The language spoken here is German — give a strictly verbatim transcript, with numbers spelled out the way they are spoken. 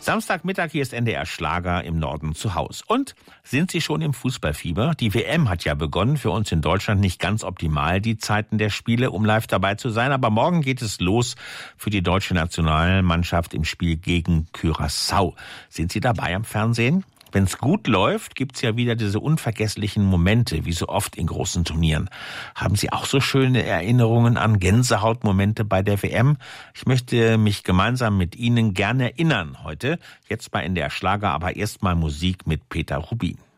Samstagmittag, hier ist N D R Schlager im Norden zu Haus. Und sind Sie schon im Fußballfieber? Die W M hat ja begonnen, für uns in Deutschland nicht ganz optimal die Zeiten der Spiele, um live dabei zu sein. Aber morgen geht es los für die deutsche Nationalmannschaft im Spiel gegen Curaçao. Sind Sie dabei am Fernsehen? Wenn es gut läuft, gibt's ja wieder diese unvergesslichen Momente, wie so oft in großen Turnieren. Haben Sie auch so schöne Erinnerungen an Gänsehautmomente bei der W M? Ich möchte mich gemeinsam mit Ihnen gerne erinnern heute. Jetzt bei N D R Schlager, aber erstmal Musik mit Peter Rubin.